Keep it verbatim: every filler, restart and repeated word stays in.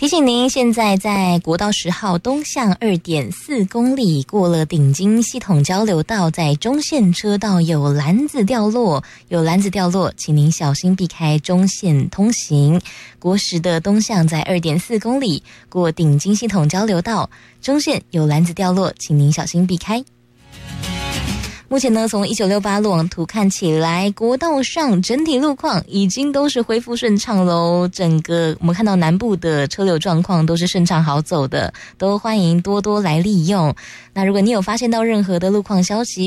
提醒您，现在在国道十号东向 二点四公里，过了顶金系统交流道，在中线车道有篮子掉落，有篮子掉落，请您小心避开中线通行。国十的东向在 二点四公里，过顶金系统交流道，中线有篮子掉落，请您小心避开。目前呢，从一九六八路网图看起来，国道上整体路况已经都是恢复顺畅喽。整个我们看到南部的车流状况都是顺畅好走的，都欢迎多多来利用。那如果你有发现到任何的路况消息，